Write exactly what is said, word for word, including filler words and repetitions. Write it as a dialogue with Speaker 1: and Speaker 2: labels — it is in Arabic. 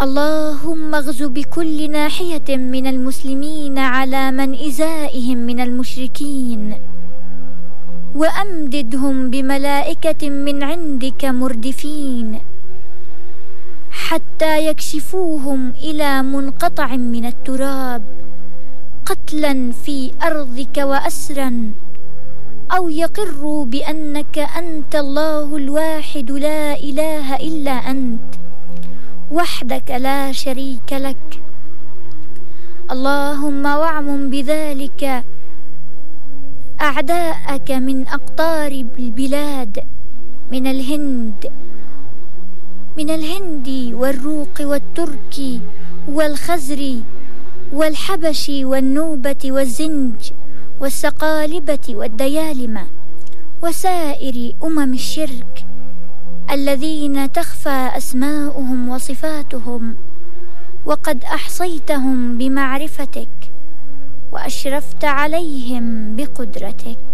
Speaker 1: اللهم اغز بكل ناحية من المسلمين على من إزائهم من المشركين، وأمددهم بملائكة من عندك مردفين حتى يكشفوهم إلى منقطع من التراب قتلا في أرضك وأسرا، أو يقروا بأنك أنت الله الواحد لا إله إلا أنت وحدك لا شريك لك. اللهم واعمم بذلك أعداءك من أقطار البلاد، من الهند من الهند والروق والترك والخزر والحبش والنوبة والزنج والسقالبة والديالمة وسائر أمم الشرك الذين تخفى أسماؤهم وصفاتهم، وقد أحصيتهم بمعرفتك وأشرفت عليهم بقدرتك.